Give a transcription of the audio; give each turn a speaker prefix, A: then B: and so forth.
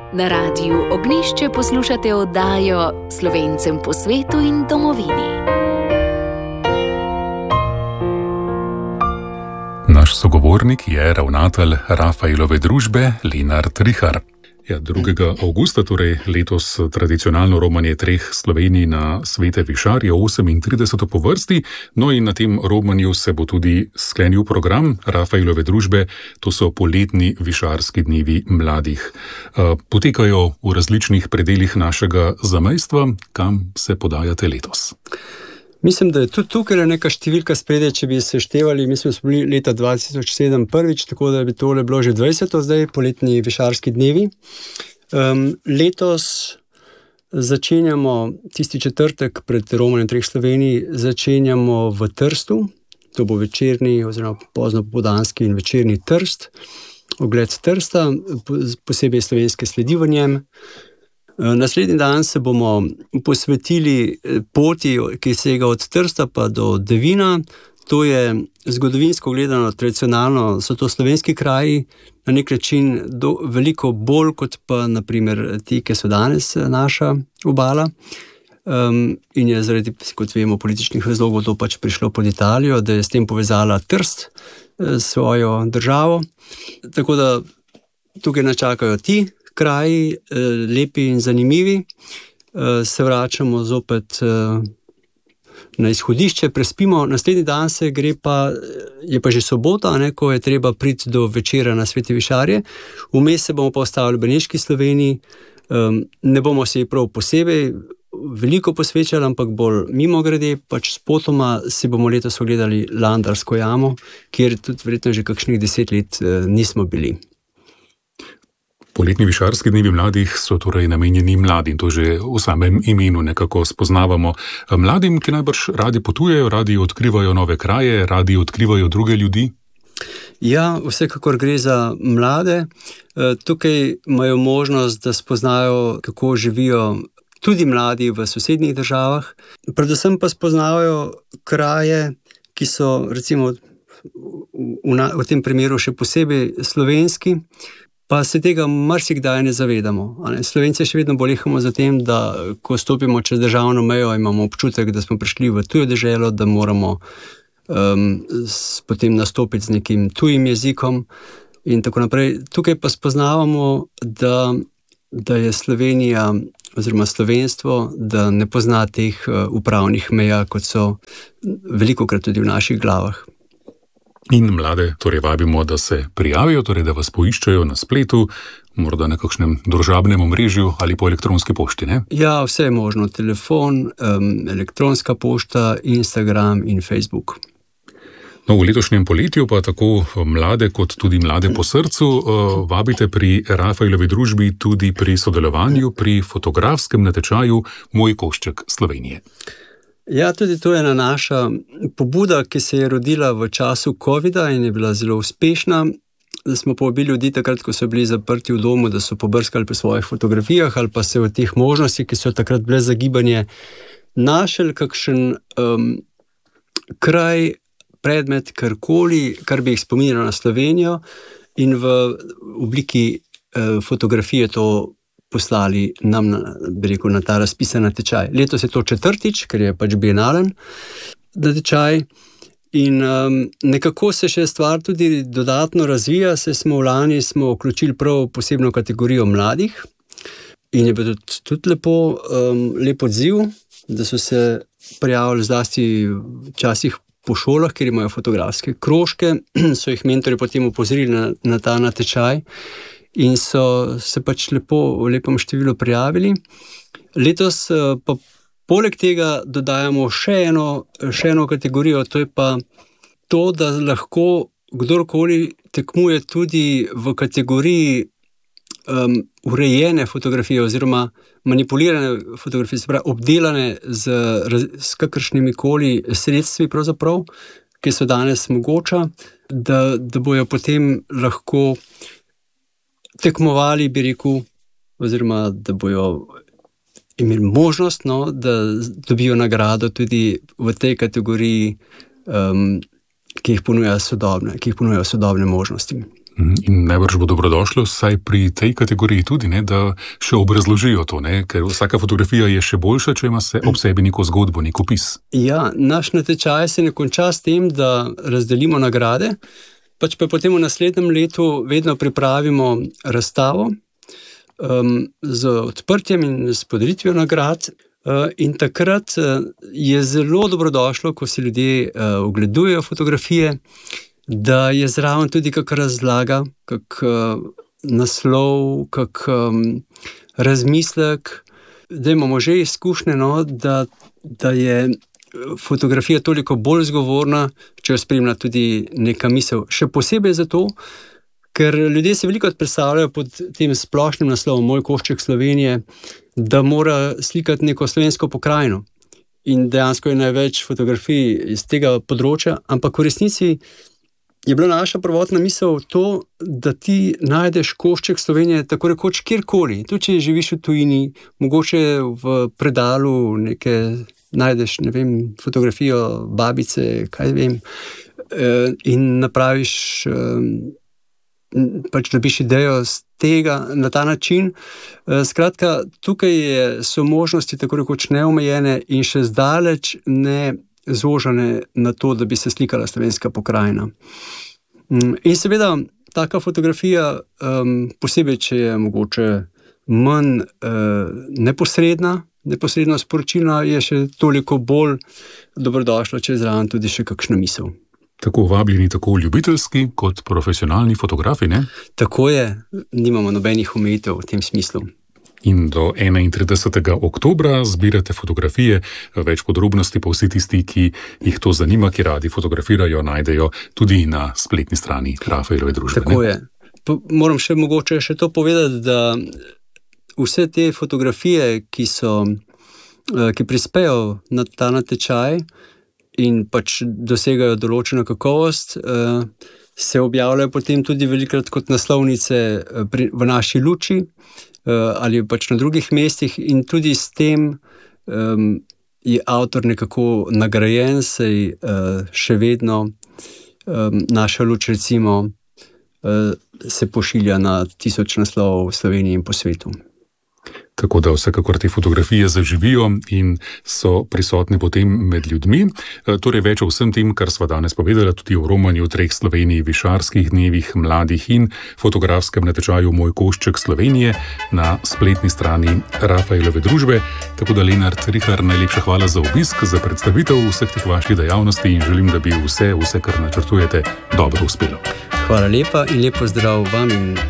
A: Na Radiu Ognjišče poslušate oddajo Slovencem po svetu in domovini.
B: Naš sogovornik je ravnatelj Rafaelove družbe Lenart Rihar. 2. avgusta, torej letos tradicionalno romanje treh Slovenij na Svete Višarje, 38. po vrsti, no in na tem romanju se bo tudi sklenil program Rafaelove družbe, to so poletni višarski dnevi mladih. Potekajo v različnih predelih našega zamejstva, kam se podajate letos?
C: Mislim, da je tudi tukaj neka številka spredaj, če bi se števali. Mi smo bili leta 2007 prvič, tako da bi tole bilo že 20. zdaj, poletni višarski dnevi. Letos začenjamo tisti četrtek pred romanjem treh Slovenij, začenjamo v Trstu. To bo večerni oziroma pozno popoldanski in večerni Trst, ogled Trsta, posebej slovenske sledi v njem. Naslednji dan se bomo posvetili poti, ki sega od Trsta pa do Devina. To je zgodovinsko gledano, tradicionalno, so to slovenski kraji, na nek način veliko bolj kot pa naprimer ti, ki so danes naša obala. In je zaradi, kot vemo, političnih razlogov to pač prišlo pod Italijo, da je s tem povezala Trst svojo državo. Tako da tukaj nas čakajo ti kraji, lepi in zanimivi. Se vračamo zopet na izhodišče, prespimo. Naslednji dan se gre pa, je pa že sobota, ko je treba priti do večera na Svete Višarje. Vmes se bomo pa ostali v Beneški Sloveniji. Ne bomo se ji prav posebej veliko posvečali, ampak bolj mimogrede, pač spotoma si bomo letos ogledali Landarsko jamo, kjer tudi verjetno že kakšnih 10 let nismo bili.
B: Poletni višarski dnevi mladih so torej namenjeni mladim, to že v samem imenu nekako spoznavamo. Mladim, ki najbrž radi potujejo, radi odkrivajo nove kraje, radi odkrivajo druge ljudi?
C: Ja, vsekakor gre za mlade. Tukaj imajo možnost, da spoznajo, kako živijo tudi mladi v sosednjih državah. Predvsem pa spoznavajo kraje, ki so recimo v tem primeru še posebej slovenski, pa se tega marsikdaj ne zavedamo. Slovenci še vedno bolehamo za tem, da ko stopimo čez državno mejo, imamo občutek, da smo prišli v tujo deželo, da moramo potem nastopiti z nekim tujim jezikom in tako naprej. Tukaj pa spoznavamo, da je Slovenija oziroma slovenstvo, da ne pozna teh upravnih meja, kot so velikokrat tudi v naših glavah.
B: In mlade torej vabimo, da se prijavijo, torej da vas poiščejo na spletu, morda na kakšnem družabnem omrežju ali po elektronski pošti, ne?
C: Ja, vse je možno. Telefon, elektronska pošta, Instagram in Facebook.
B: No, v letošnjem poletju pa tako mlade kot tudi mlade po srcu vabite pri Rafaelovi družbi tudi pri sodelovanju pri fotografskem natečaju Moj košček Slovenije.
C: Ja, tudi to je ena naša pobuda, ki se je rodila v času covida in je bila zelo uspešna. Da smo povabili ljudi takrat, ko so bili zaprti v domu, da so pobrskali po svojih fotografijah ali pa se v teh možnostih, ki so takrat bile za gibanje, našli kakšen kraj, predmet, karkoli, kar bi jih spominjalo na Slovenijo in v obliki fotografije to poslali nam na ta razpisan natečaj. Letos je to četrtič, ker je pač bienalen natečaj in nekako se še stvar tudi dodatno razvija, saj smo lani vključili prav posebno kategorijo mladih in je bil tudi lep odziv, da so se prijavili zlasti včasih po šolah, kjer imajo fotografske krožke, so jih mentorji potem opozorili na ta natečaj in so se pač v lepem številu prijavili. Letos pa poleg tega dodajamo še eno kategorijo, to je pa to, da lahko kdorkoli tekmuje tudi v kategoriji urejene fotografije oziroma manipulirane fotografije, se pravi obdelane s kakršnimi koli sredstvi pravzaprav, ki so danes mogoča, da bojo potem lahko tekmovali, bi rekel, oziroma da bojo imeli možnost, da dobijo nagrado tudi v tej kategoriji, ki jih ponujajo sodobne možnosti.
B: In najbrž bo dobrodošlo vsaj pri tej kategoriji tudi, ne, da še obrazložijo to, ne, ker vsaka fotografija je še boljša, če ima ob sebi neko zgodbo, nek opis.
C: Ja, naš natečaj se ne konča s tem, da razdelimo nagrade, pač pa potem v naslednjem letu vedno pripravimo razstavo z odprtjem in s podelitvijo nagrad. In takrat je zelo dobrodošlo, ko si ljudje ogledujejo fotografije, da je zraven tudi kakšna razlaga, kak naslov, kak razmislek, da imamo že izkušnje, no, da je fotografija toliko bolj zgovorna, če jo spremlja tudi neka misel. Še posebej zato, ker ljudje se veliko predstavljajo pod tem splošnim naslovom Moj košček Slovenije, da mora slikati neko slovensko pokrajino. In dejansko je največ fotografij iz tega področja, ampak v resnici je bila naša prvotna misel to, da ti najdeš košček Slovenije tako rekoč kjerkoli. Tudi če živiš v tujini, mogoče v predalu najdeš, ne vem, fotografijo babice, kaj vem, in napraviš, pač dobiš idejo z tega na ta način. Skratka, tukaj so možnosti tako rekoč neomejene in še zdaleč ne zožene na to, da bi se slikala slovenska pokrajina. In seveda, taka fotografija, posebej, če je mogoče manj neposredno sporočilna, je še toliko bolj dobrodošla, če je zraven tudi še kakšna misel.
B: Tako vabljeni, tako ljubiteljski, kot profesionalni fotografi, ne?
C: Tako je, nimamo nobenih omejitev v tem smislu.
B: In do 31. oktobra zbirate fotografije, več podrobnosti pa vsi tisti, ki jih to zanima, ki radi fotografirajo, najdejo tudi na spletni strani Rafaelove družbe.
C: Tako je. Moram mogoče še to povedati, da vse te fotografije, ki prispejo na ta natečaj in pač dosegajo določeno kakovost, se objavljajo potem tudi velikokrat kot naslovnice v naši luči, ali pač na drugih mestih, in tudi s tem je avtor nekako nagrajen, saj še vedno naša luč, recimo, se pošilja na 1000 naslovov v Sloveniji in po svetu.
B: Tako da vsekakor te fotografije zaživijo in so prisotne potem med ljudmi. Torej več o vsem tem, kar sva danes povedala, tudi o romanju 3 Sloveniji, višarskih dnevih mladih in fotografskem natečaju Moj košček Slovenije na spletni strani Rafaelove družbe. Tako da, Lenart Trihar, najlepša hvala za obisk, za predstavitev vseh teh vaših dejavnosti in želim, da bi vse, kar načrtujete, dobro uspelo.
C: Hvala lepa in lepo zdrav vam in